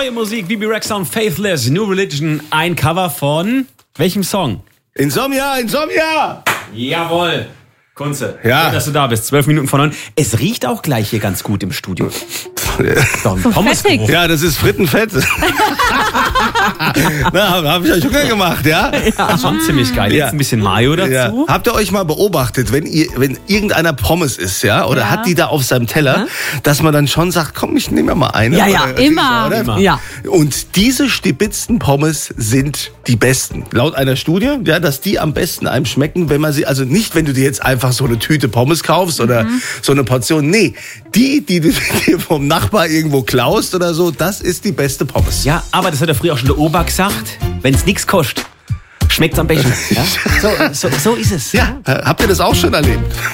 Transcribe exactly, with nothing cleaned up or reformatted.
Neue Musik, B B Rexha und Faithless, New Religion, ein Cover von welchem Song? Insomnia, Insomnia! Jawohl. Kunze, ja. Schön, dass du da bist. Zwölf Minuten vor neun. Es riecht auch gleich hier ganz gut im Studio. Doch ein Pommesgeruch. Ja, das ist Frittenfett. Na, hab ich euch schon gemacht, ja? Ja, schon ziemlich geil. Jetzt Ja. ein bisschen Mayo dazu. Ja. Habt ihr euch mal beobachtet, wenn ihr, wenn irgendeiner Pommes isst, ja, oder Ja. hat die da auf seinem Teller, dass man dann schon sagt, komm, ich nehme mir mal eine. Ja, ja, Oder- immer. oder? Immer. Ja. Und diese stibitzten Pommes sind die besten. Laut einer Studie, ja, dass die am besten einem schmecken, wenn man sie, also nicht, wenn du dir jetzt einfach so eine Tüte Pommes kaufst oder Mhm. so eine Portion. Nee, die, die du dir vom Nachbar irgendwo klaust oder so, das ist die beste Pommes. Ja, aber das hat ja früher auch schon der Opa gesagt. Wenn es nichts kostet, schmeckt's am besten. Ja? So, so, so ist es. Ja, äh, habt ihr das auch schon erlebt?